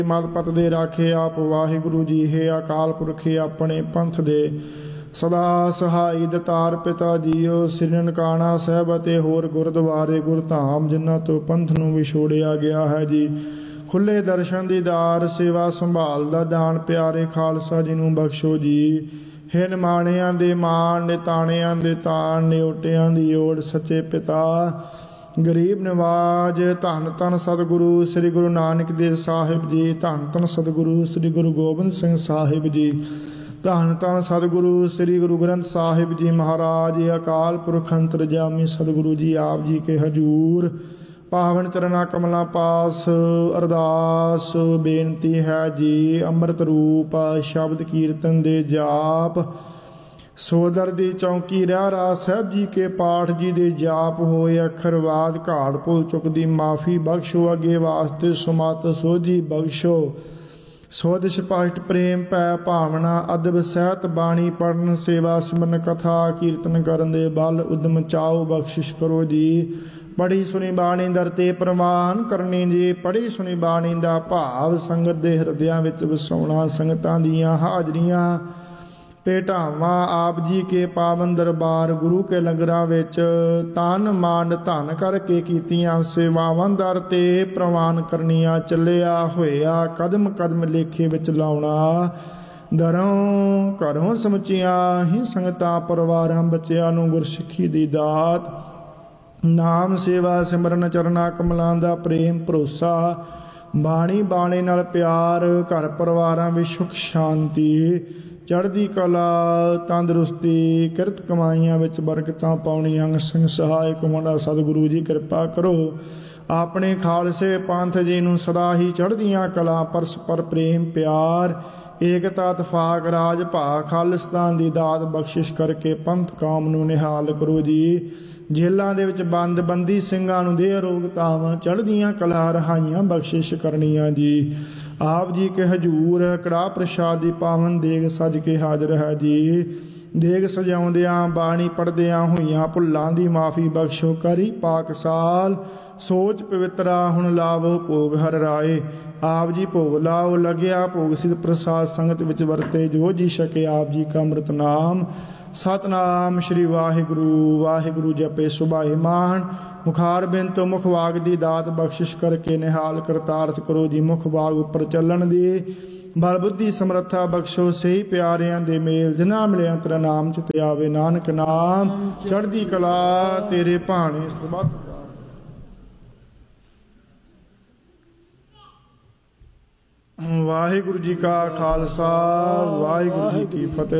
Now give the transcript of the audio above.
ਮਤ ਪਤ ਦੇ ਰਾਖੇ ਆਪ ਵਾਹਿਗੁਰੂ ਜੀ। ਹੈ ਅਕਾਲ ਪੁਰਖੇ ਆਪਣੇ ਪੰਥ ਦੇ ਸਦਾ ਸਹਾਈ ਦਤਾਰ ਪਿਤਾ ਜੀਓ। ਸ੍ਰੀ ਨਨਕਾਣਾ ਸਾਹਿਬ ਅਤੇ ਹੋਰ ਗੁਰਦੁਆਰੇ ਗੁਰਧਾਮ ਜਿਨ੍ਹਾਂ ਤੋਂ ਪੰਥ ਨੂੰ ਵਿਛੋੜਿਆ ਗਿਆ ਹੈ ਜੀ। ਖੁੱਲੇ ਦਰਸ਼ਨ ਦੀਦਾਰ ਸੇਵਾ ਸੰਭਾਲ ਦਾ ਦਾਨ ਪਿਆਰੇ ਖਾਲਸਾ ਜੀ ਨੂੰ ਬਖਸ਼ੋ ਜੀ। ਹੈ ਨਿਮਾਣਿਆਂ ਦੇ ਮਾਣ ਨਿਤਾਣਿਆਂ ਦੇ ਤਾਣ ਨਿਓਟਿਆਂ ਦੀ ਓੜ ਸੱਚੇ ਪਿਤਾ ਗਰੀਬ ਨਵਾਜ। ਧੰਨ ਧੰਨ ਸਤਿਗੁਰੂ ਸ੍ਰੀ ਗੁਰੂ ਨਾਨਕ ਦੇਵ ਸਾਹਿਬ ਜੀ। ਧੰਨ ਧੰਨ ਸਤਿਗੁਰੂ ਸ੍ਰੀ ਗੁਰੂ ਗੋਬਿੰਦ ਸਿੰਘ ਸਾਹਿਬ ਜੀ। ਧੰਨ ਧੰਨ ਸਤਿਗੁਰੂ ਸ੍ਰੀ ਗੁਰੂ ਗ੍ਰੰਥ ਸਾਹਿਬ ਜੀ ਮਹਾਰਾਜ। ਅਕਾਲ ਪੁਰਖ ਅੰਤਰਜਾਮੀ ਸਤਿਗੁਰੂ ਜੀ ਆਪ ਜੀ ਕੇ ਹਜੂਰ ਪਾਵਨ ਚਰਨਾ ਕਮਲਾਂ ਪਾਸ ਅਰਦਾਸ ਬੇਨਤੀ ਹੈ ਜੀ। ਅੰਮ੍ਰਿਤ ਰੂਪ ਸ਼ਬਦ ਕੀਰਤਨ ਦੇ ਜਾਪ ਸੋਦਰ ਦੀ ਚੌਂਕੀ ਰਹਿਰਾ ਸਾਹਿਬ ਜੀ ਕੇ ਪਾਠ ਜੀ ਦੇ ਜਾਪ ਹੋਏ ਅੱਖਰਵਾਦ ਘਾੜ ਭੁੱਲ ਚੁੱਕ ਦੀ ਮਾਫੀ ਬਖਸ਼ੋ। ਅੱਗੇ ਵਾਸਤੇ ਸੁਮਤ ਸੋਝੀ ਬਖਸ਼ੋ। ਸੋਧ ਸਪਸ਼ਟ ਪ੍ਰੇਮ ਪੈ ਭਾਵਨਾ ਅਦਬ ਸਹਿਤ ਬਾਣੀ ਪੜਨ ਸੇਵਾ ਸਿਮਰਨ ਕਥਾ ਕੀਰਤਨ ਕਰਨ ਦੇ ਬਲ ਉਦਮ ਚਾਓ ਬਖਸ਼ਿਸ਼ ਕਰੋ ਜੀ। ਪੜ੍ਹੀ ਸੁਣੀ ਬਾਣੀ ਦਰ ਤੇ ਪ੍ਰਵਾਨ ਕਰਨੀ ਜੀ। ਪੜ੍ਹੀ ਸੁਣੀ ਬਾਣੀ ਦਾ ਭਾਵ ਸੰਗਤ ਦੇ ਹਿਰਦਿਆਂ ਵਿੱਚ ਵਸਾਉਣਾ। ਸੰਗਤਾਂ ਦੀਆਂ ਹਾਜ਼ਰੀਆਂ ਭੇਟਾਵਾਂ ਆਪ ਜੀ ਕੇ ਪਾਵਨ ਦਰਬਾਰ ਗੁਰੂ ਕੇ ਲੰਗਰਾਂ ਵਿੱਚ ਤਨ ਮਨ ਧਨ ਕਰਕੇ ਕੀਤੀਆਂ ਸੇਵਾਵਾਂ ਦਰ ਤੇ ਪ੍ਰਵਾਨ ਕਰਨੀਆਂ। ਚੱਲਿਆ ਹੋਇਆ ਕਦਮ ਕਦਮ ਲੇਖੇ ਵਿੱਚ ਲਾਉਣਾ। ਦਰੋਂ ਘਰੋਂ ਸਮੁੱਚੀਆਂ ਹੀ ਸੰਗਤਾਂ ਪਰਿਵਾਰਾਂ ਬੱਚਿਆਂ ਨੂੰ ਗੁਰਸਿੱਖੀ ਦੀ ਦਾਤ ਨਾਮ ਸੇਵਾ ਸਿਮਰਨ ਚਰਨਾ ਕਮਲਾਂ ਦਾ ਪ੍ਰੇਮ ਭਰੋਸਾ ਬਾਣੀ ਬਾਣੇ ਨਾਲ ਪਿਆਰ ਘਰ ਪਰਿਵਾਰਾਂ ਵਿੱਚ ਸੁਖ ਸ਼ਾਂਤੀ ਚੜ੍ਹਦੀ ਕਲਾ ਤੰਦਰੁਸਤੀ ਕਿਰਤ ਕਮਾਈਆਂ ਵਿੱਚ ਬਰਕਤਾਂ ਪਾਉਣੀਆਂ। ਸਿੰਘ ਸਹਾਇਕ ਹੋਣਾ ਸਤਿਗੁਰੂ ਜੀ ਕਿਰਪਾ ਕਰੋ। ਆਪਣੇ ਖਾਲਸੇ ਪੰਥ ਜੀ ਨੂੰ ਸਦਾ ਹੀ ਚੜ੍ਹਦੀਆਂ ਕਲਾ ਪਰਸਪਰ ਪ੍ਰੇਮ ਪਿਆਰ ਏਕਤਾ ਇਤਫਾਕ ਰਾਜ ਭਾ ਖਾਲਿਸਤਾਨ ਦੀ ਦਾਤ ਬਖਸ਼ਿਸ਼ ਕਰਕੇ ਪੰਥ ਕੌਮ ਨੂੰ ਨਿਹਾਲ ਕਰੋ ਜੀ। ਜੇਲ੍ਹਾਂ ਦੇ ਵਿੱਚ ਬੰਦ ਬੰਦੀ ਸਿੰਘਾਂ ਨੂੰ ਦੇ ਅਰੋਗਤਾਵਾਂ ਚੜ੍ਹਦੀਆਂ ਕਲਾ ਰਹਾਈਆਂ ਬਖਸ਼ਿਸ਼ ਕਰਨੀਆਂ ਜੀ। ਆਪ ਜੀ ਕੇ ਹਜੂਰ ਕੜਾਹ ਪ੍ਰਸ਼ਾਦ ਦੀ ਪਾਵਨ ਦੇਗ ਸਜ ਕੇ ਹਾਜ਼ਰ ਹੈ ਜੀ। ਦੇਗ ਸਜਾਉਂਦਿਆਂ ਬਾਣੀ ਪੜ੍ਹਦਿਆਂ ਹੋਈਆਂ ਭੁੱਲਾਂ ਦੀ ਮਾਫੀ ਬਖਸ਼ੋ। ਕਰੀ ਪਾਕ ਸਾਲ ਸੋਚ ਪਵਿੱਤਰਾ ਹੁਣ ਲਾਵੋ ਭੋਗ ਹਰ ਰਾਏ। ਆਪ ਜੀ ਭੋਗ ਲਾਓ ਲੱਗਿਆ ਭੋਗ ਸਿਧ ਪ੍ਰਸਾਦ ਸੰਗਤ ਵਿੱਚ ਵਰਤੇ ਜੋ ਜੀ ਸਕੇ ਆਪ ਜੀ ਕਾ ਅੰਮ੍ਰਿਤ ਨਾਮ। ਸਤਨਾਮ ਸ਼੍ਰੀ ਵਾਹਿਗੁਰੂ ਵਾਹਿਗੁਰੂ ਜਪੇ ਸੁਭਾਈਮਾਨ। ਮੁਖਾਰ ਬਿਨ ਤੋਂ ਮੁਖ ਵਾਗ ਦੀ ਦਾਤ ਬਖਸ਼ਿਸ਼ ਕਰਕੇ ਨਿਹਾਲ ਕਰਤਾਰਥ ਕਰੋ ਜੀ। ਮੁਖ ਵਾਗ ਉੱਪਰ ਚੱਲਣ ਦੀ ਬਲ ਬੁੱਧੀ ਸਮਰੱਥਾ ਬਖਸ਼ੋ। ਸਹੀ ਪਿਆਰਿਆਂ ਦੇ ਮੇਲ ਜਿਨ੍ਹਾਂ ਮਿਲਿਆ ਤੇਰਾ ਨਾਮ ਚਿਤ ਆਵੇ। ਨਾਨਕ ਨਾਮ ਚੜ੍ਹਦੀ ਕਲਾ ਤੇਰੇ ਭਾਣੇ ਸਰਬੱਤ। ਵਾਹਿਗੁਰੂ ਜੀ ਕਾ ਖਾਲਸਾ ਵਾਹਿਗੁਰੂ ਜੀ ਕੀ ਫਤਿਹ।